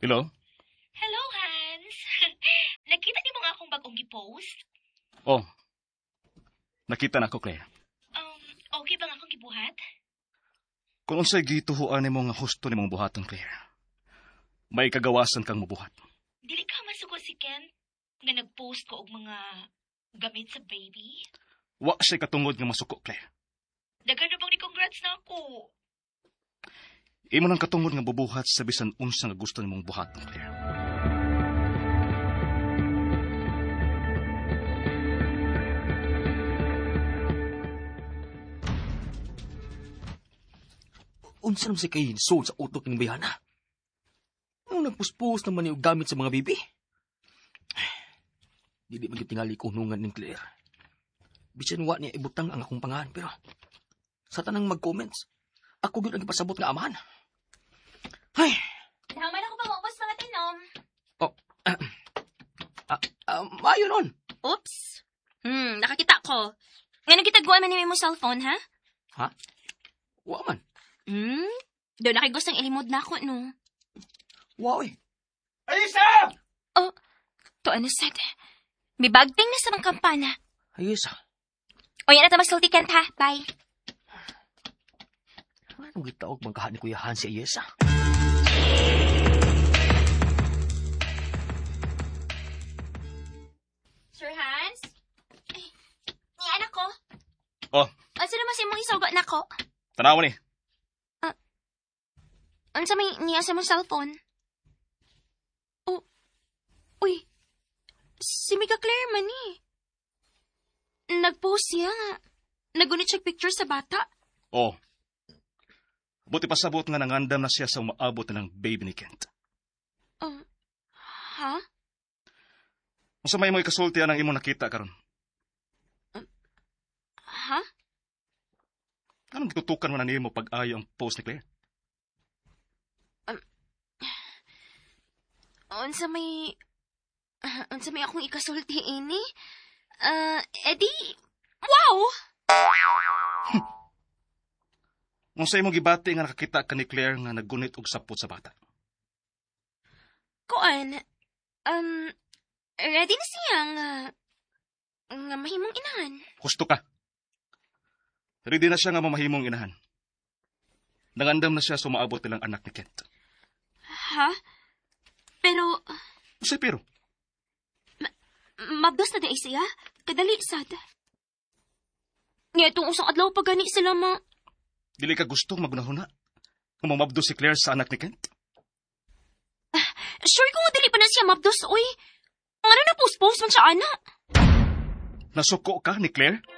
Hello? Hello, Hans. Nakita niyo mga akong bagong gipost? Oh, nakita na ko, Claire. Okay ba nga akong gibuhat? Kung unsay gituhuan nimo nga husto nimong buhaton, Claire, may kagawasan kang mabuhat. Dili ka masuko si Ken nga nag-post ko og mga gamit sa baby? Wa siya katungod nga masuko, Claire. Daghan na bang ni-congrats na ako? Imo nang katungod nga bubuhat sa bisan unsa nga gusto nimong buhaton, Claire. Unsa naman si kay sold sa utok ng bayana? Ang nagpuspos naman yung gamit sa mga bibi. Dili magitingali ko hunungan ng Claire. Bisan wa niya ibutang ang akong pangalan, pero sa tanang mag-comments, ako yun ang ipasabot nga amahan. Ay! Naman ako pag-upos mga tinom. Mayo nun! Oops. Nakakita ko. Nga nagkitaguan man ni mo cellphone, ha? Ha? Wa man. Doon nakigustang ilimod na ako, no? Wow eh. Alisa! Oh, to ano sad? May bagting na sa mga kampana. Ayos. O yan na magsulti ka, ha? Bye. Anong gitaog magkahan ni Kuya Han si Ayesa? Sir Hans? Ni anak ko? Oh, Asa naman si mong isugot na ko? tanawan ni. Unsa may niya sa mong cellphone? Oh, uy. Si Mika Claire man eh. Nag-post siya nga. Nagunit siya picture sa bata. Oh. Buti pasabot nga nangandam na siya sa umaabot na ng baby ni Kent. Ha? Unsa may mo'y kasultian ang imong nakita karon? Ha? Anong gitutukan mo na nimo pag-ayo ang post ni Claire? Unsa may akong ikasulti ini? Edi, wow! Unsa imong gibati nga nakakita ka ni Claire nga naggunit og sapot sa bata? Kuan, ready na siya nga mahimong inahan. Husto ka. Ready na siya nga mamahimong inahan. Nangandam na siya sa umaabot nilang anak ni Kent. Ha? Pero, Unsay pero? mabdos na di siya. Kadali sad. Nga itong usang adlaw pa gani sila Dili ka gustong magunahuna? Kung mamabdo si Claire sa anak ni Kent? Sure ko dili pa na siya mabdos, uy. Nga na post-post man siya, anak. Nasuko ka ni Claire?